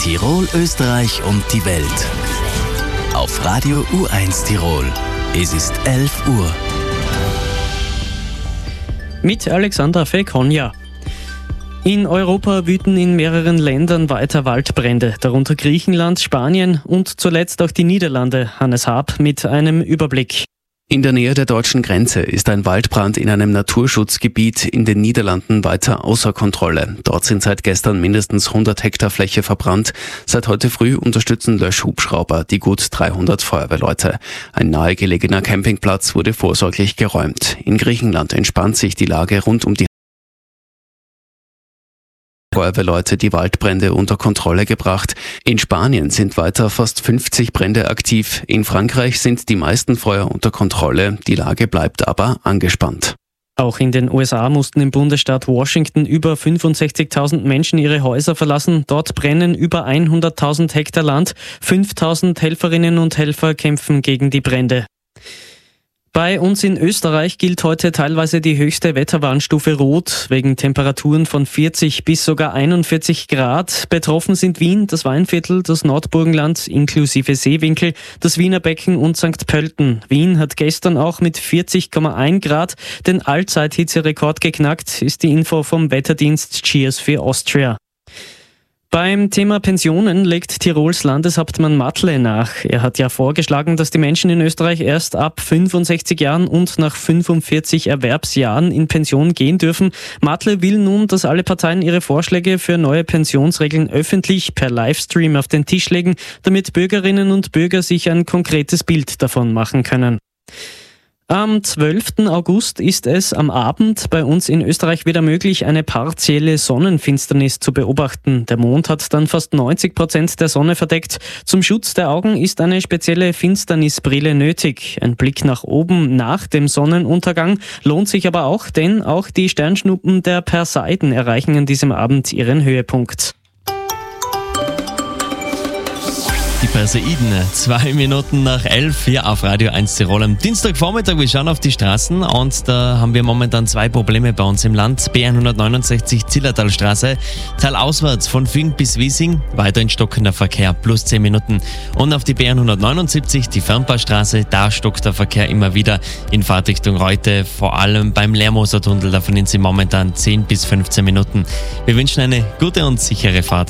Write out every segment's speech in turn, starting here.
Tirol, Österreich und die Welt. Auf Radio U1 Tirol. Es ist 11 Uhr. Mit Alexandra Fekonja. In Europa wüten in mehreren Ländern weiter Waldbrände, darunter Griechenland, Spanien und zuletzt auch die Niederlande. Hannes Haab mit einem Überblick. In der Nähe der deutschen Grenze ist ein Waldbrand in einem Naturschutzgebiet in den Niederlanden weiter außer Kontrolle. Dort sind seit gestern mindestens 100 Hektar Fläche verbrannt. Seit heute früh unterstützen Löschhubschrauber die gut 300 Feuerwehrleute. Ein nahegelegener Campingplatz wurde vorsorglich geräumt. In Griechenland entspannt sich die Lage rund um die Feuerwehrleute die Waldbrände unter Kontrolle gebracht. In Spanien sind weiter fast 50 Brände aktiv. In Frankreich sind die meisten Feuer unter Kontrolle. Die Lage bleibt aber angespannt. Auch in den USA mussten im Bundesstaat Washington über 65.000 Menschen ihre Häuser verlassen. Dort brennen über 100.000 Hektar Land. 5.000 Helferinnen und Helfer kämpfen gegen die Brände. Bei uns in Österreich gilt heute teilweise die höchste Wetterwarnstufe Rot wegen Temperaturen von 40 bis sogar 41 Grad. Betroffen sind Wien, das Weinviertel, das Nordburgenland inklusive Seewinkel, das Wiener Becken und St. Pölten. Wien hat gestern auch mit 40,1 Grad den Allzeithitzerekord geknackt, ist die Info vom Wetterdienst Cheers für Austria. Beim Thema Pensionen legt Tirols Landeshauptmann Matle nach. Er hat ja vorgeschlagen, dass die Menschen in Österreich erst ab 65 Jahren und nach 45 Erwerbsjahren in Pension gehen dürfen. Matle will nun, dass alle Parteien ihre Vorschläge für neue Pensionsregeln öffentlich per Livestream auf den Tisch legen, damit Bürgerinnen und Bürger sich ein konkretes Bild davon machen können. Am 12. August ist es am Abend bei uns in Österreich wieder möglich, eine partielle Sonnenfinsternis zu beobachten. Der Mond hat dann fast 90% der Sonne verdeckt. Zum Schutz der Augen ist eine spezielle Finsternisbrille nötig. Ein Blick nach oben nach dem Sonnenuntergang lohnt sich aber auch, denn auch die Sternschnuppen der Perseiden erreichen an diesem Abend ihren Höhepunkt. Die Perseiden, 2 Minuten nach 11 hier auf Radio 1 Tirol am Dienstagvormittag. Wir schauen auf die Straßen und da haben wir momentan 2 Probleme bei uns im Land. B169 Zillertalstraße, teilauswärts von Fügen bis Wiesing, weiterhin stockender Verkehr, plus 10 Minuten. Und auf die B179, die Fernpassstraße, da stockt der Verkehr immer wieder in Fahrtrichtung Reute, vor allem beim Lermoser-Tunnel, da verlieren Sie momentan 10 bis 15 Minuten. Wir wünschen eine gute und sichere Fahrt.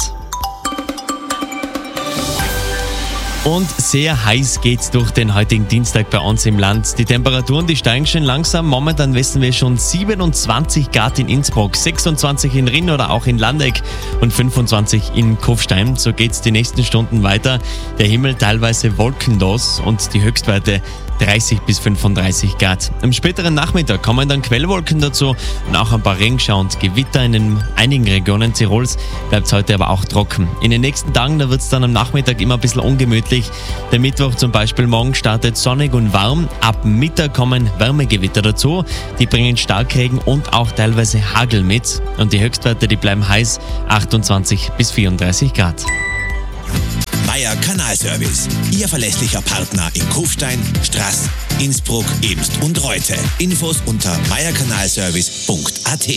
Und sehr heiß geht's durch den heutigen Dienstag bei uns im Land. Die Temperaturen, die steigen schon langsam. Momentan messen wir schon 27 Grad in Innsbruck, 26 in Rinn oder auch in Landeck und 25 in Kufstein. So geht's die nächsten Stunden weiter. Der Himmel teilweise wolkenlos und die Höchstwerte 30 bis 35 Grad. Am späteren Nachmittag kommen dann Quellwolken dazu und auch ein paar Regenschauer und Gewitter in einigen Regionen Tirols. Bleibt es heute aber auch trocken. In den nächsten Tagen, da wird es dann am Nachmittag immer ein bisschen ungemütlich. Der Mittwoch zum Beispiel morgen startet sonnig und warm. Ab Mittag kommen Wärmegewitter dazu. Die bringen Starkregen und auch teilweise Hagel mit. Und die Höchstwerte, die bleiben heiß, 28 bis 34 Grad. Meier Kanalservice, Ihr verlässlicher Partner in Kufstein, Straß, Innsbruck, Imst und Reute. Infos unter meierkanalservice.at.